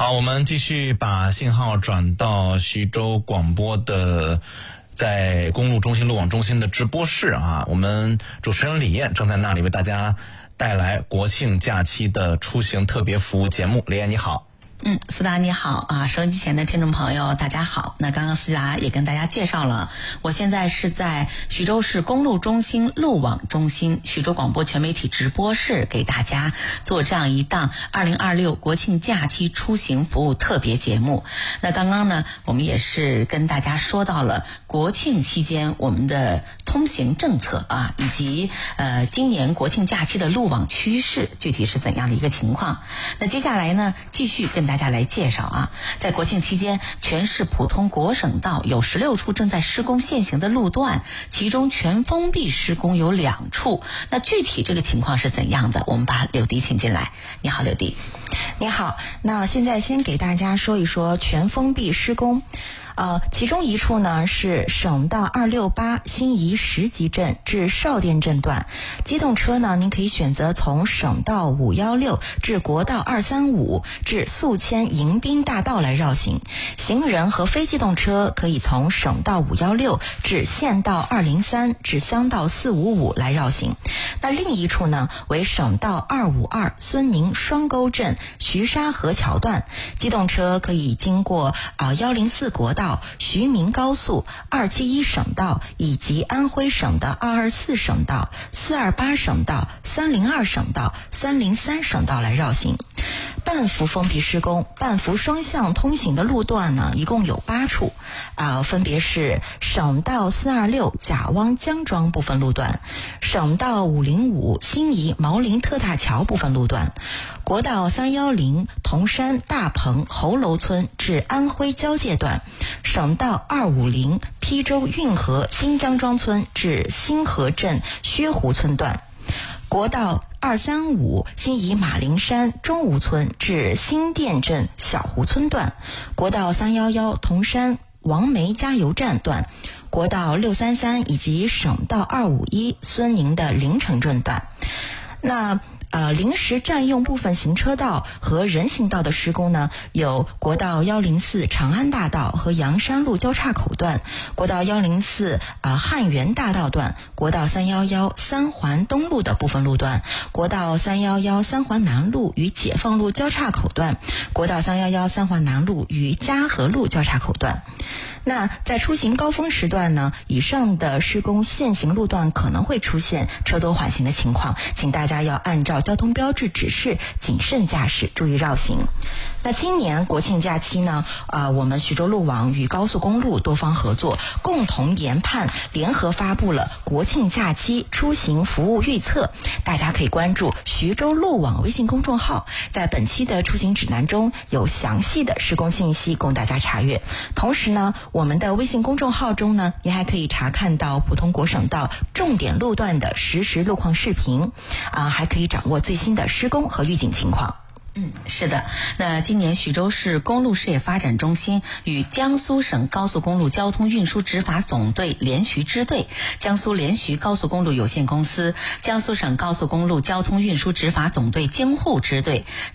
好，我们继续把信号转到徐州广播的在公路中心路网中心的直播室啊，我们主持人李艳正在那里为大家带来国庆假期的出行特别服务节目。李艳你好。 思达你好啊，收音机前的听众朋友大家好。那刚刚思达也跟大家介绍了，我现在是在徐州市公路中心路网中心徐州广播全媒体直播室，给大家做这样一档2026国庆假期出行服务特别节目。那刚刚呢，我们也是跟大家说到了国庆期间我们的通行政策啊，以及今年国庆假期的路网趋势具体是怎样的一个情况。那接下来呢，继续跟大家来介绍啊，在国庆期间，全市普通国省道有16处正在施工限行的路段，其中全封闭施工有2处。那具体这个情况是怎样的？我们把柳迪请进来。你好，柳迪。 你好，那现在先给大家说一说全封闭施工。其中一处呢是省道268新沂石集镇至邵店镇段，机动车呢您可以选择从省道516至国道235至宿迁迎宾大道来绕行，行人和非机动车可以从省道516至县道203至乡道455来绕行。那另一处呢为省道252孙宁双沟镇徐沙河桥段，机动车可以经过104国道、徐明高速、271省道以及安徽省的224省道、428省道、302省道、303省道来绕行。半幅封闭施工，半幅双向通行的路段呢，一共有8处，分别是省道426贾汪江庄部分路段，省道505新沂毛林特大桥部分路段，国道310铜山大棚侯楼村至安徽交界段，省道250邳州运河新张庄村至新河镇薛湖村段，国道235新沂马陵山中吴村至新店镇小湖村段，国道311铜山王梅加油站段，国道633以及省道251孙宁的临城镇段。那临时占用部分行车道和人行道的施工呢，有国道104长安大道和阳山路交叉口段，国道104汉源大道段，国道311三环东路的部分路段，国道311三环南路与解放路交叉口段，国道311三环南路与嘉禾路交叉口段。那在出行高峰时段呢，以上的施工限行路段可能会出现车多缓行的情况，请大家要按照交通标志指示谨慎驾驶，注意绕行。那今年国庆假期呢，我们徐州路网与高速公路多方合作，共同研判联合发布了国庆假期出行服务预测，大家可以关注徐州路网微信公众号，在本期的出行指南中有详细的施工信息供大家查阅。同时呢，我们的微信公众号中呢，您还可以查看到普通国省道重点路段的实时路况视频，还可以掌握最新的施工和预警情况。 是的。那今年徐州市公路事业发展中心与江苏省高速公路交通运输执法总队联徐支队、江苏联徐高速公路有限公司、江苏省高速公路交通运输执法总队京沪支队